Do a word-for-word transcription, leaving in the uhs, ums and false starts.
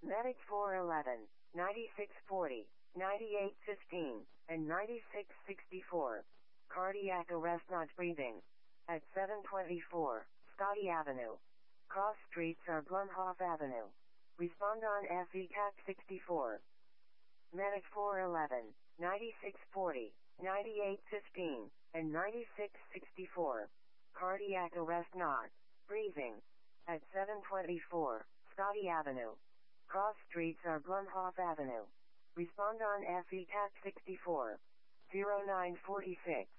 Medic four eleven, ninety-six forty, ninety-eight fifteen, and ninety-six sixty-four. Cardiac arrest not breathing. At seven twenty-four, Scotty Avenue. Cross streets are Blumhoff Avenue. Respond on F E C A C sixty-four. Medic four eleven, ninety-six forty, ninety-eight fifteen, and ninety-six sixty-four. Cardiac arrest not breathing. At seven twenty-four, Scotty Avenue. Cross streets are Blumhoff Avenue. Respond on F E C A C sixty-four. zero nine forty-six.